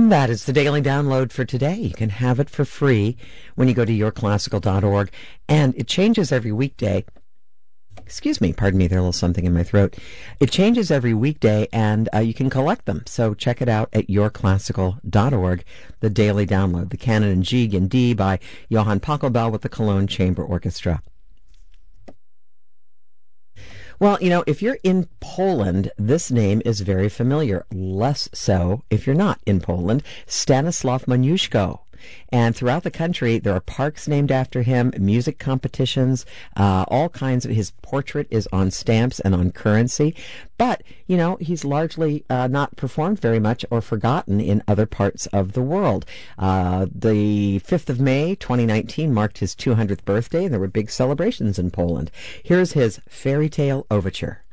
That is the daily download for today. You can have it for free when you go to yourclassical.org, and it changes every weekday. Excuse me, pardon me, there's a little something in my throat. It changes every weekday, and you can collect them. So check it out at yourclassical.org, the daily download, the Canon in G and D by Johann Pachelbel with the Cologne Chamber Orchestra. Well, if you're in Poland, this name is very familiar. Less so if you're not in Poland. Stanislaw Moniuszko. And throughout the country, there are parks named after him, music competitions, all kinds of. His portrait is on stamps and on currency. But, he's largely not performed very much or forgotten in other parts of the world. The 5th of May, 2019, marked his 200th birthday, and there were big celebrations in Poland. Here's his Fairy Tale Overture.